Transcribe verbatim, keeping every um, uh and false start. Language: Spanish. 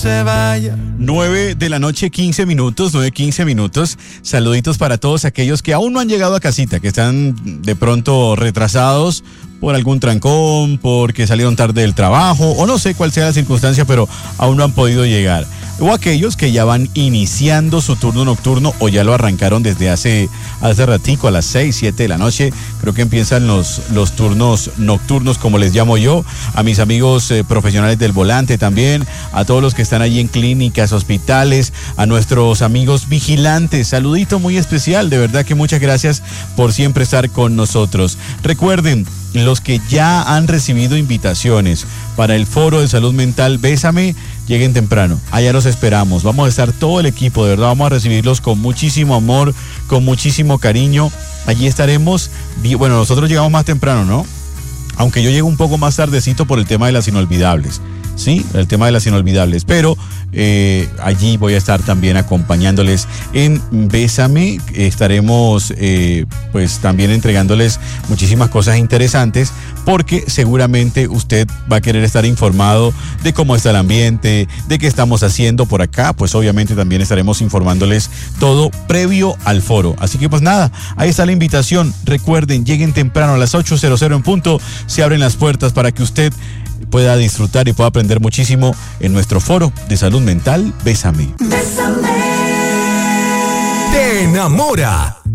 se vaya. nueve de la noche, quince minutos, nueve, quince minutos. Saluditos para todos aquellos que aún no han llegado a casita, que están de pronto retrasados por algún trancón, porque salieron tarde del trabajo, o no sé cuál sea la circunstancia, pero aún no han podido llegar. O aquellos que ya van iniciando su turno nocturno o ya lo arrancaron desde hace, hace ratico, a las seis, siete de la noche. Creo que empiezan los, los turnos nocturnos, como les llamo yo. A mis amigos eh, profesionales del volante también, a todos los que están allí en clínicas, hospitales, a nuestros amigos vigilantes. Saludito muy especial, de verdad que muchas gracias por siempre estar con nosotros. Recuerden, los que ya han recibido invitaciones para el Foro de Salud Mental Bésame, lleguen temprano, allá los esperamos, vamos a estar todo el equipo, de verdad vamos a recibirlos con muchísimo amor, con muchísimo cariño, allí estaremos, bueno, nosotros llegamos más temprano, ¿no? Aunque yo llego un poco más tardecito por el tema de las inolvidables, ¿sí? El tema de las inolvidables, pero eh, allí voy a estar también acompañándoles en Bésame. Estaremos eh, pues también entregándoles muchísimas cosas interesantes, porque seguramente usted va a querer estar informado de cómo está el ambiente, de qué estamos haciendo por acá. Pues obviamente también estaremos informándoles todo previo al foro. Así que pues nada, ahí está la invitación. Recuerden, lleguen temprano, a las ocho en punto se abren las puertas para que usted pueda disfrutar y pueda aprender muchísimo en nuestro Foro de Salud Mental Bésame. Bésame. Te enamora